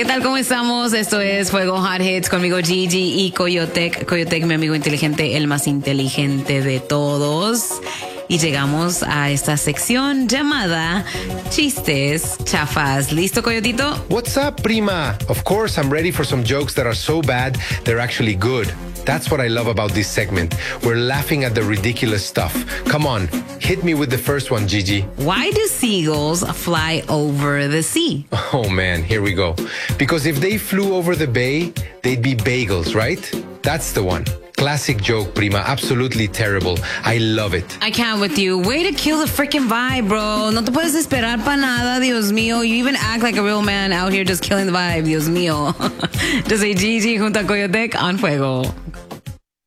¿Qué tal? ¿Cómo estamos? Esto es Fuego Hot Hits conmigo Gigi y Coyotec. Coyotec, mi amigo inteligente, el más inteligente de todos. Y llegamos a esta sección llamada Chistes Chafas. ¿Listo, Coyotito? What's up, prima? Of course, I'm ready for some jokes that are so bad, they're actually good. That's what I love about this segment. We're laughing at the ridiculous stuff. Come on, hit me with the first one, Gigi. Why do seagulls fly over the sea? Oh man, here we go. Because if they flew over the bay, they'd be bagels, right? That's the one. Classic joke, prima. Absolutely terrible. I love it. I can't with you. Way to kill the freaking vibe, bro. No te puedes esperar pa' nada, Dios mío. You even act like a real man out here just killing the vibe, Dios mío. Yo soy Gigi junto a Coyotec on Fuego.